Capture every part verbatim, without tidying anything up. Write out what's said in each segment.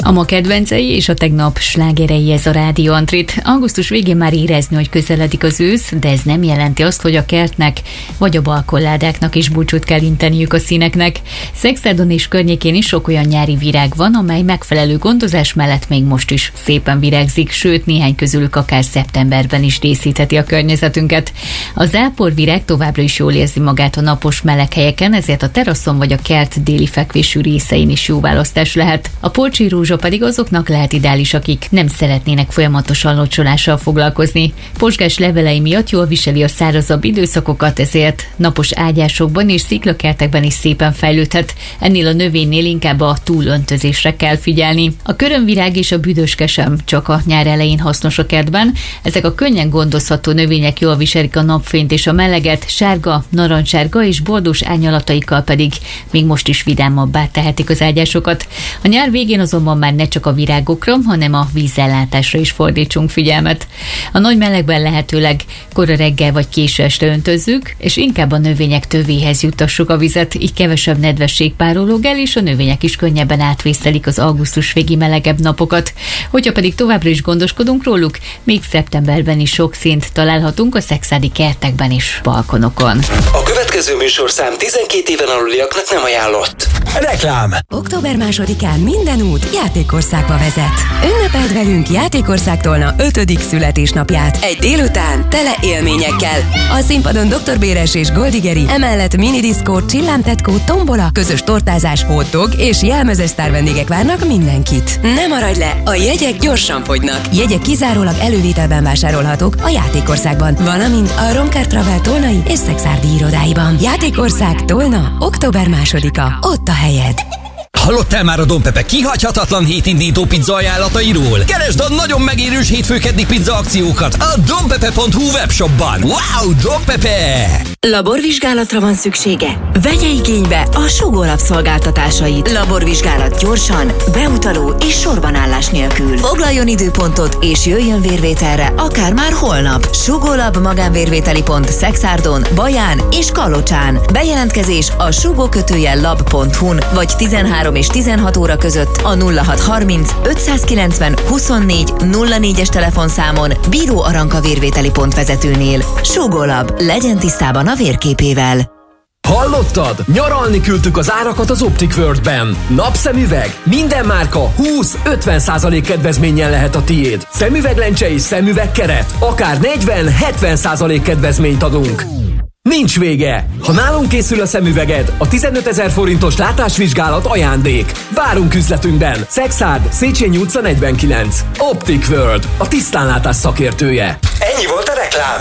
A ma kedvencei és a tegnap slágerei, ez a Rádió Antrit. Augusztus végén már érezni, hogy közeledik az ősz, de ez nem jelenti azt, hogy a kertnek vagy a balkonládáknak is búcsút kell inteniük a színeknek. Szexárdon és környékén is sok olyan nyári virág van, amely megfelelő gondozás mellett még most is szépen virágzik, sőt néhány közülük akár szeptemberben is díszítheti a környezetünket. A záporvirág továbbra is jól érzi magát a napos meleg helyeken, ezért a teraszon vagy a kert déli fekvésű részein is jó választás lehet. A polcsi rózsa pedig azoknak lehet ideális, akik nem szeretnének folyamatosan locsolással foglalkozni. Pozsgás levelei miatt jól viseli a szárazabb időszakokat, ezért napos ágyásokban és sziklakertekben is szépen fejlődhet. Ennél a növénynél inkább a túlöntözésre kell figyelni. A körömvirág és a büdöske sem csak a nyár elején hasznos a kertben. Ezek a könnyen gondozható növények jól viselik a napfényt és a meleget, sárga, narancssárga és bordós árnyalataikkal pedig még most is vidámabbá tehetik az ágyásokat. A nyár végén azonban már ne csak a virágokra, hanem a vízellátásra is fordítsunk figyelmet. A nagy melegben lehetőleg kora reggel vagy késő este öntözzük, és inkább a növények tövéhez juttassuk a vizet, így kevesebb nedvesség párolog el, és a növények is könnyebben átvészelik az augusztus végi melegebb napokat. Hogyha pedig továbbra is gondoskodunk róluk, még szeptemberben is sok színt találhatunk a szexárdi kertekben és balkonokon. A következő műsorszám tizenkét éven aluliaknak nem ajánlott. Reklám! október másodikán minden út Játékországba vezet. Ünnepeld velünk Játékország Tolna ötödik születésnapját. Egy délután tele élményekkel. A színpadon doktor Béres és Goldigeri, emellett minidiszkó, csillámtetkó, tombola, közös tortázás, hotdog és jelmezes sztárvendégek várnak mindenkit. Ne maradj le, a jegyek gyorsan fogynak. Jegyek kizárólag elővételben vásárolhatók a Játékországban, valamint a Romker Travel tolnai és szexárdi irodáiban. Játékország Tolna, október másodika. Ott a helyed. Hallottál már a Don Pepe kihagyhatatlan hétindító pizza ajánlatairól? Keresd a nagyon megérős hétfő-keddi pizza akciókat a donpepe pont hu webshopban. Wow, Don Pepe! Laborvizsgálatra van szüksége? Vegye igénybe a Sugó Lab szolgáltatásait. Laborvizsgálat gyorsan, beutaló és sorbanállás nélkül. Foglaljon időpontot és jöjjön vérvételre akár már holnap. Sugó Lab magánvérvételi pont Szexárdon, Baján és Kalocsán. Bejelentkezés a sugó kötőjel lab pont hu-n vagy tizenhárom és tizenhat óra között a nulla hat harminc ötszázkilencven huszonnégy nulla négyes telefonszámon Bíró Aranka vérvételi pont vezetőnél. Sugó Lab, legyen tisztában a vérképével. Hallottad? Nyaralni küldtük az árakat az Optic World-ben. Napszemüveg? Minden márka húsz-ötven százalék kedvezménnyel lehet a tiéd. Szemüveglencse és szemüvegkeret? Akár negyven-hetven százalék kedvezményt adunk. Nincs vége! Ha nálunk készül a szemüveged, a tizenötezer forintos látásvizsgálat ajándék. Várunk üzletünkben! Szexárd, Széchenyi utca negyvenkilenc. Optic World, a tisztánlátás szakértője. Ennyi volt a reklám!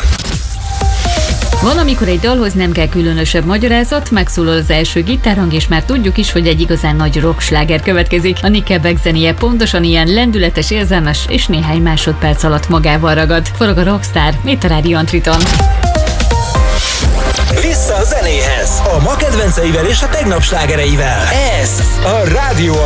Van, amikor egy dalhoz nem kell különösebb magyarázat, megszólal az első gitárhang, és már tudjuk is, hogy egy igazán nagy rocksláger következik. A Nickelback zenéje pontosan ilyen lendületes, érzelmes, és néhány másodperc alatt magával ragad. Forog a rockstar, itt a Rádió Antriton. Vissza a zenéhez, a ma kedvenceivel és a tegnap slágereivel. Ez a Rádió